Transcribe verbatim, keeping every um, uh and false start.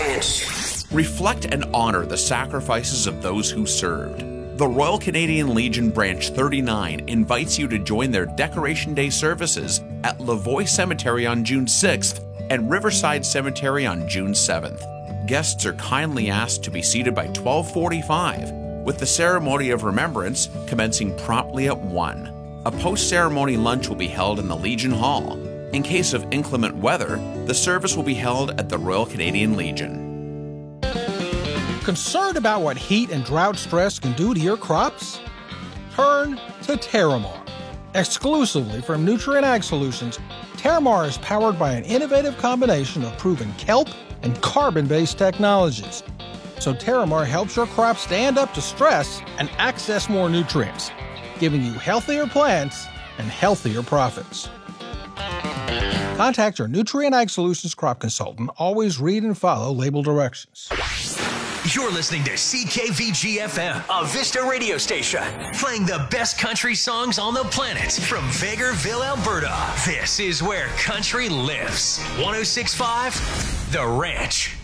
Ranch. Reflect and honor the sacrifices of those who served. The Royal Canadian Legion Branch thirty-nine invites you to join their Decoration Day services at Lavoie Cemetery on June sixth and Riverside Cemetery on June seventh. Guests are kindly asked to be seated by twelve forty-five, with the ceremony of remembrance commencing promptly at one. A post-ceremony lunch will be held in the Legion Hall. In case of inclement weather, the service will be held at the Royal Canadian Legion. Concerned about what heat and drought stress can do to your crops? Turn to Terramar. Exclusively from Nutrien Ag Solutions, Terramar is powered by an innovative combination of proven kelp and carbon-based technologies. So Terramar helps your crops stand up to stress and access more nutrients, giving you healthier plants and healthier profits. Contact your Nutrien Ag Solutions crop consultant. Always read and follow label directions. You're listening to C K V G F M, a Vista radio station, playing the best country songs on the planet from Vegreville, Alberta. This is where country lives. one oh six point five The Ranch.